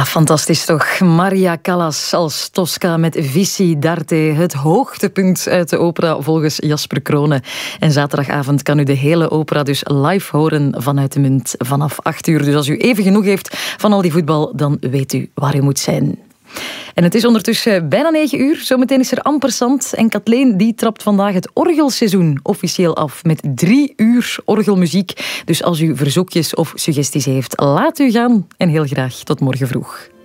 Ja, fantastisch toch. Maria Callas als Tosca met Vici d'arte. Het hoogtepunt uit de opera volgens Jasper Kronen. En zaterdagavond kan u de hele opera dus live horen vanuit de Munt vanaf 8 uur. Dus als u even genoeg heeft van al die voetbal, dan weet u waar u moet zijn. En het is ondertussen bijna 9 uur. Zometeen is er ampersand. En Kathleen die trapt vandaag het orgelseizoen officieel af met 3 uur orgelmuziek. Dus als u verzoekjes of suggesties heeft, laat u gaan. En heel graag tot morgen vroeg.